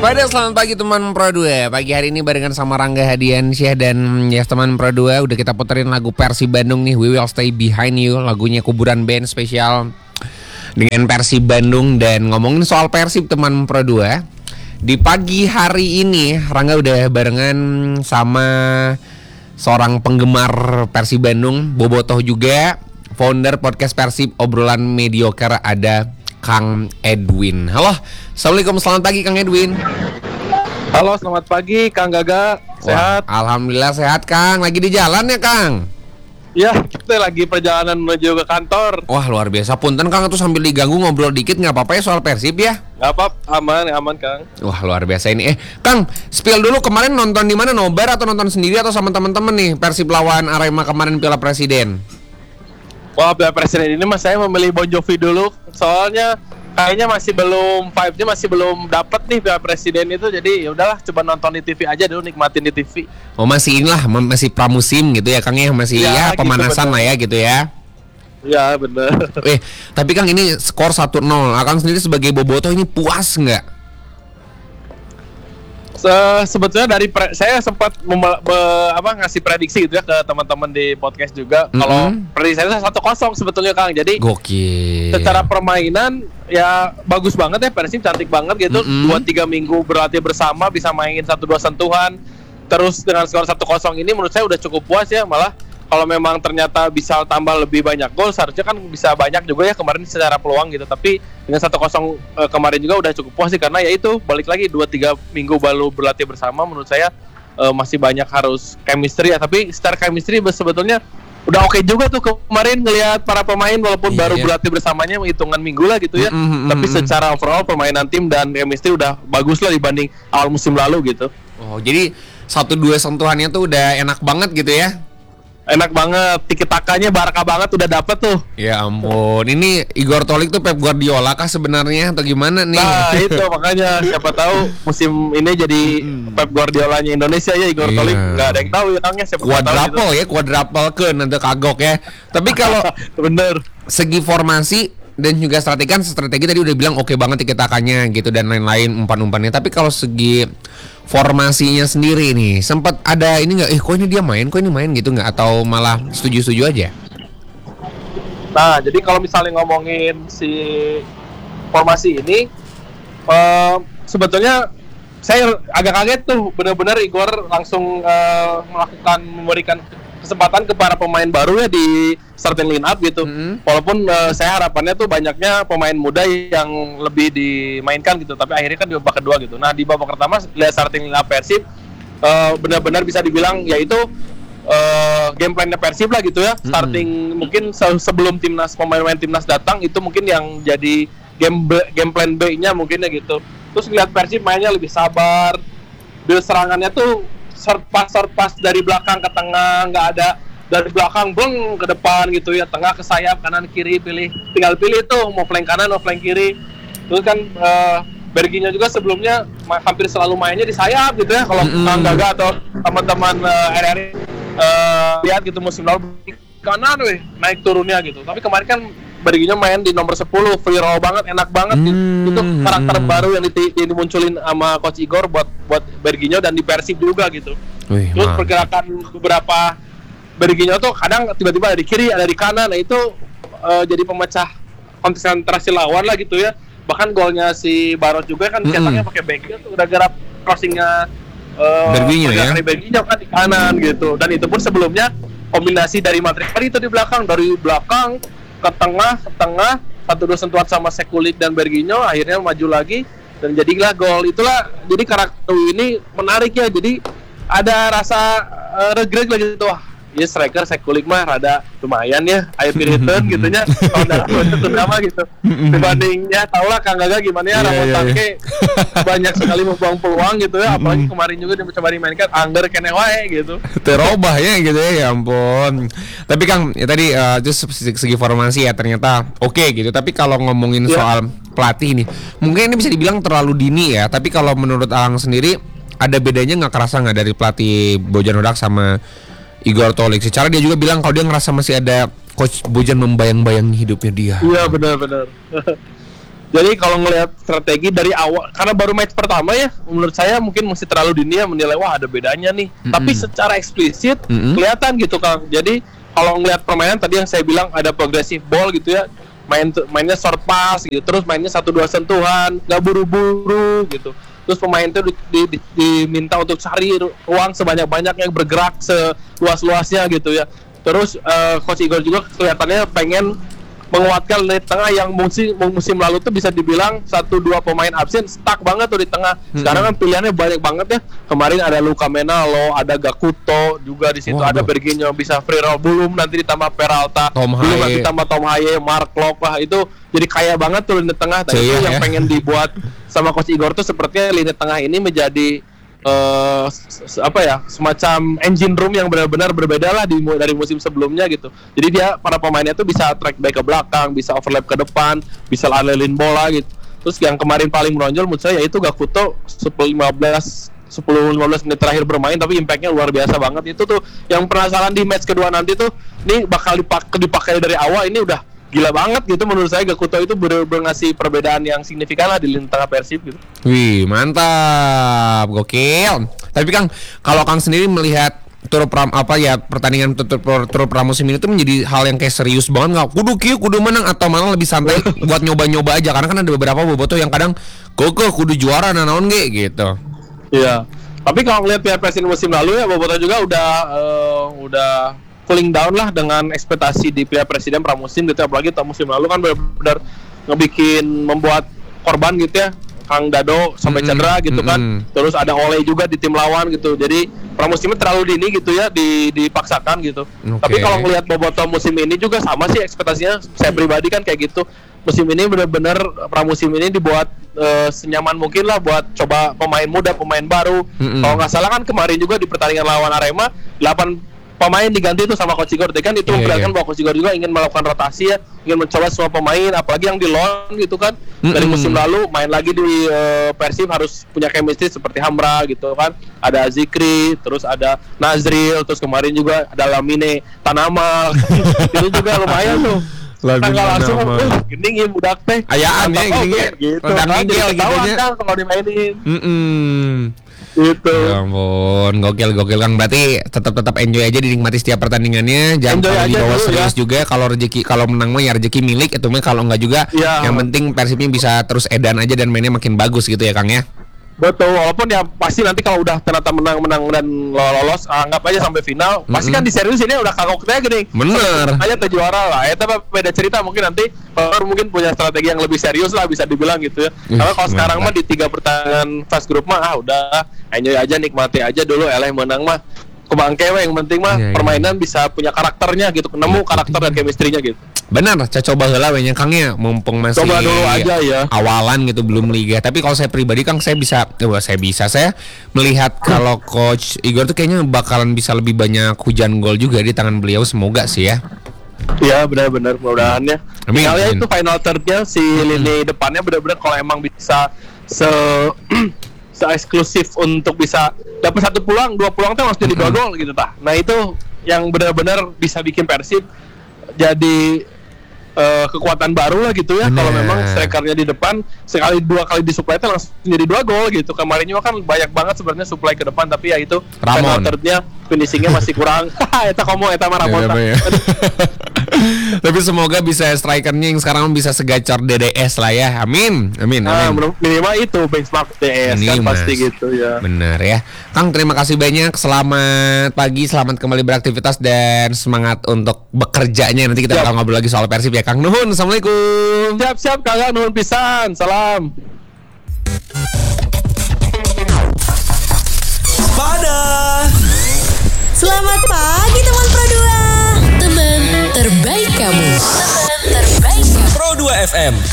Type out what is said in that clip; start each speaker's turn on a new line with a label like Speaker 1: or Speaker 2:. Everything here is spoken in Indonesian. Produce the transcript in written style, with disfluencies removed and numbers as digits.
Speaker 1: Pada selamat pagi teman Pro 2. Pagi hari ini barengan sama Rangga Hadiansyah dan ya teman Pro 2 udah kita puterin lagu Persib Bandung nih, We Will Stay Behind You, lagunya Kuburan Band spesial dengan Persib Bandung. Dan ngomongin soal Persib teman Pro 2, di pagi hari ini Rangga udah barengan sama seorang penggemar Persib Bandung, Bobotoh juga, founder podcast Persib Obrolan Mediocre, ada Kang Edwin. Halo, assalamualaikum, selamat pagi Kang Edwin.
Speaker 2: Halo, selamat pagi Kang Gaga. Sehat?
Speaker 1: Wah, alhamdulillah sehat Kang. Lagi di jalan ya Kang?
Speaker 2: Ya, kita lagi perjalanan menuju ke kantor.
Speaker 1: Wah, luar biasa. Punten Kang, tuh sambil diganggu ngobrol dikit nggak apa-apa ya soal Persib ya?
Speaker 2: Nggak apa, aman Kang.
Speaker 1: Wah, luar biasa ini. Kang, spill dulu, kemarin nonton di mana? Nobar atau nonton sendiri atau sama teman-teman nih? Persib lawan Arema kemarin Piala Presiden.
Speaker 2: Wah, Piala Presiden ini mas saya memilih Bon Jovi dulu. Soalnya kayaknya masih belum, vibe-nya masih belum dapet nih Piala Presiden itu. Jadi ya udahlah, coba nonton di TV aja dulu, nikmatin di TV.
Speaker 1: Oh, masih inilah, masih pramusim gitu ya Kang ya? Masih ya pemanasan gitu, lah ya gitu ya.
Speaker 2: Ya bener.
Speaker 1: Tapi Kang, ini skor 1-0. Kang sendiri sebagai bobotoh ini puas nggak?
Speaker 2: Sebetulnya saya sempat ngasih prediksi gitu ya ke teman-teman di podcast juga. Kalau prediksi saya 1-0 sebetulnya Kang. Jadi
Speaker 1: gokil.
Speaker 2: Secara permainan ya bagus banget ya, Persib cantik banget gitu. 2-3 minggu berlatih bersama, bisa main 1-2 sentuhan. Terus dengan skor 1-0 ini menurut saya udah cukup puas ya. Malah kalau memang ternyata bisa tambah lebih banyak gol, seharusnya kan bisa banyak juga ya kemarin secara peluang gitu. Tapi dengan 1-0 kemarin juga udah cukup puas sih, karena ya itu balik lagi 2-3 minggu baru berlatih bersama, menurut saya masih banyak harus chemistry ya. Tapi secara chemistry sebetulnya udah oke juga tuh kemarin ngelihat para pemain, walaupun baru berlatih bersamanya hitungan minggu lah gitu ya. Tapi secara overall permainan tim dan chemistry udah bagus lah dibanding awal musim lalu gitu.
Speaker 1: Oh, jadi 1-2 sentuhannya tuh udah enak banget gitu ya?
Speaker 2: Enak banget, tiki-takanya Barca banget udah dapet tuh.
Speaker 1: Ya ampun, ini Igor Tolik tuh Pep Guardiola kah sebenarnya atau gimana nih?
Speaker 2: Nah itu makanya siapa tahu musim ini jadi Pep Guardiolanya Indonesia ya Igor Tolik. Nggak ada yang tahu ya Kangnya, siapa
Speaker 1: quadruple gitu. Ya, quadruple ke nanti kagok ya. Tapi kalau
Speaker 2: bener
Speaker 1: segi formasi dan juga strategi tadi udah bilang oke banget tiki-takanya gitu dan lain-lain umpan-umpannya. Tapi kalau segi formasinya sendiri nih, sempat ada ini nggak? Kok ini dia main, kok ini main gitu nggak? Atau malah setuju-setuju aja?
Speaker 2: Nah, jadi kalau misalnya ngomongin si formasi ini, sebetulnya saya agak kaget tuh, benar-benar Igor langsung memberikan kesempatan ke para pemain baru ya di starting line up gitu. Walaupun saya harapannya tuh banyaknya pemain muda yang lebih dimainkan gitu, tapi akhirnya kan di babak kedua gitu. Nah, di babak pertama lihat starting line up Persib benar-benar bisa dibilang yaitu game plan-nya Persib lah gitu ya. Starting mungkin sebelum pemain-pemain timnas datang itu mungkin yang jadi game plan B-nya mungkin ya gitu. Terus lihat Persib mainnya lebih sabar. Build serangannya tuh surpass dari belakang ke tengah, nggak ada dari belakang bleng ke depan gitu ya, tengah ke sayap, kanan kiri tinggal pilih tuh mau flank kanan mau flank kiri. Terus kan Berginya juga sebelumnya hampir selalu mainnya di sayap gitu ya. Kalau Kang Gaga atau teman-teman RRI lihat gitu musim lalu kanan naik turunnya gitu. Tapi kemarin kan Berginya main di nomor 10, free roll banget, enak banget gitu. Itu karakter baru yang dimunculin sama Coach Igor buat Berginya dan di Persib juga gitu. Terus pergerakan beberapa Berginya tuh kadang tiba-tiba ada di kiri, ada di kanan. Nah itu jadi pemecah konsentrasi lawan lah gitu ya. Bahkan golnya si Barot juga kan cetaknya pakai backnya tuh udah garap crossingnya
Speaker 1: Berginya
Speaker 2: kan di kanan gitu. Dan itu pun sebelumnya kombinasi dari Matrix itu di belakang, dari belakang ke tengah 1-2 sentuhan sama Sekulik dan Berginyo, akhirnya maju lagi dan jadilah gol. Itulah jadi karakter ini menarik ya. Jadi ada rasa regret lagi gitu. Wah, ya striker Sekulik mah rada lumayan ya, air return gitu nya. Kalau dalam itu nama gitu. Dibandingnya tahulah Kang Gaga gimana ya, Ramon Tangke banyak sekali membuang peluang gitu ya. Apalagi kemarin juga dia coba dimainkan angger kene wae gitu.
Speaker 1: Terubah ya gitu ya ampun. Tapi Kang, ya tadi just segi formasi ya ternyata oke gitu. Tapi kalau ngomongin soal pelatih nih, mungkin ini bisa dibilang terlalu dini ya. Tapi kalau menurut Ang sendiri, ada bedanya nggak, kerasa nggak dari pelatih Bojan Hodak sama Igor Tolik? Secara dia juga bilang kalau dia ngerasa masih ada Coach Bojan membayang-bayangi hidupnya dia.
Speaker 2: Iya benar-benar. Jadi kalau ngelihat strategi dari awal, karena baru match pertama ya, menurut saya mungkin masih terlalu dini ya menilai wah ada bedanya nih. Tapi secara eksplisit kelihatan gitu Kang. Jadi kalau ngelihat permainan tadi yang saya bilang ada progressive ball gitu ya, mainnya short pass gitu, terus mainnya 1-2 sentuhan, nggak buru-buru gitu. Terus pemain itu diminta untuk cari ruang sebanyak-banyaknya, bergerak seluas-luasnya gitu ya. Terus Coach Igor juga kelihatannya pengen menguatkan lini tengah yang musim lalu tuh bisa dibilang 1-2 pemain absen stuck banget tuh di tengah. Sekarang kan pilihannya banyak banget ya. Kemarin ada Luka Menalo, ada Gakuto juga di situ, ada Berginho bisa free roll, belum nanti ditambah Peralta, belum nanti ditambah Tom Haye, Mark Locke. Wah itu jadi kaya banget tuh lini tengah. Tapi itu yang pengen dibuat sama Coach Igor tuh sepertinya lini tengah ini menjadi semacam engine room yang benar-benar berbeda lah dari musim sebelumnya gitu. Jadi dia para pemainnya tuh bisa track back ke belakang, bisa overlap ke depan, bisa lalelin bola gitu. Terus yang kemarin paling menonjol menurut saya yaitu Gakuto 10-15 menit terakhir bermain tapi impactnya luar biasa banget. Itu tuh yang penasaran di match kedua nanti tuh, ini bakal dipakai dari awal, ini udah gila banget gitu menurut saya. Gakuto itu benar-benar ngasih perbedaan yang signifikan lah di lini tengah Persib gitu.
Speaker 1: Wih, mantap, gokil. Tapi Kang, kalau Kang sendiri melihat pertandingan tur pramusim ini tuh menjadi hal yang kayak serius banget nggak? Kudu menang atau malah lebih santai buat nyoba-nyoba aja? Karena kan ada beberapa bobotoh yang kadang kudu juara naon gitu.
Speaker 2: Iya. Tapi kalau ngeliat Piala Presiden musim lalu ya, bobotoh juga udah cooling down lah dengan ekspektasi di Piala Presiden pramusim gitu. Apalagi musim lalu kan benar-benar membuat korban gitu ya, Kang Dado sampai cedera gitu kan. Terus ada Ole juga di tim lawan gitu. Jadi pramusimnya terlalu dini gitu ya, dipaksakan gitu. Tapi kalau ngelihat bobotoh musim ini juga sama sih ekspektasinya. Saya pribadi kan kayak gitu. Musim ini benar-benar pramusim ini dibuat senyaman mungkin lah buat coba pemain muda, pemain baru. Kalau nggak salah kan kemarin juga di pertandingan lawan Arema 8 pemain diganti itu sama Coach Igor, kan itu memperlihatkan bahwa Coach Igor juga ingin melakukan rotasi ya, ingin mencoba semua pemain, apalagi yang di loan gitu kan. Dari musim lalu main lagi di Persib harus punya chemistry seperti Hamra gitu kan, ada Zikri, terus ada Nazril, terus kemarin juga ada Lamine Tanamal. Itu juga lumayan tuh. Tanggal langsung gening ya budak teh.
Speaker 1: Ayaan ya gini
Speaker 2: gitu. Kan kalau dimainin. Gitu.
Speaker 1: Ya ampun, gokil Kang. Berarti tetap enjoy aja, dinikmati setiap pertandingannya. Jangan terlalu dibawa serius juga. Kalau menang mah ya rezeki milik, itu mah kalau enggak juga. Yang penting Persibnya bisa terus edan aja dan mainnya makin bagus gitu ya Kang ya.
Speaker 2: Betul, walaupun ya pasti nanti kalau udah ternyata menang dan lolos, anggap aja sampai final, pasti kan di serius ini udah kagoknya gini.
Speaker 1: Bener.
Speaker 2: Aja juara lah. Itu beda cerita, mungkin nanti mungkin punya strategi yang lebih serius lah bisa dibilang gitu ya. Karena kalau sekarang mah di 3 pertandingan fast group mah udah enjoy aja, nikmati aja dulu. Menang mah kebangke yang penting mah permainan bisa punya karakternya gitu, ketemu karakter dan chemistry-nya gitu.
Speaker 1: Benar, coba heula we nya Kang ya, mumpung masih
Speaker 2: coba dulu aja ya.
Speaker 1: Awalan gitu, belum liga. Tapi kalau saya pribadi Kang, saya melihat kalau Coach Igor tuh kayaknya bakalan bisa lebih banyak hujan gol juga di tangan beliau, semoga sih ya.
Speaker 2: Iya benar-benar, mudah-mudahan ya. Finalnya itu final third-nya si lini depannya benar-benar kalau emang bisa eksklusif untuk bisa dapat 1 peluang, 2 peluang tuh harus jadi 2 gol gitu tah. Nah itu yang benar-benar bisa bikin Persib jadi kekuatan baru lah gitu ya. Kalau memang strikernya di depan sekali 2 kali disuplai itu langsung jadi 2 gol gitu. Kemarin juga kan banyak banget sebenarnya suplai ke depan, tapi ya itu penalternya finishingnya masih kurang. Eta mah Ramon.
Speaker 1: Tapi semoga bisa strikernya yang sekarang bisa segacor DDS lah ya. Amin.
Speaker 2: Minimal itu benchmark DDS kan pasti gitu ya.
Speaker 1: Benar ya. Kang, terima kasih banyak. Selamat pagi, selamat kembali beraktivitas dan semangat untuk bekerjanya. Nanti kita bakal ngobrol lagi soal Persib ya Kang. Nuhun, assalamualaikum.
Speaker 2: Siap Kang, nuhun pisan. Salam.
Speaker 3: Selamat pagi teman Pro 2. Teman terbaik kamu. Pro 2 FM.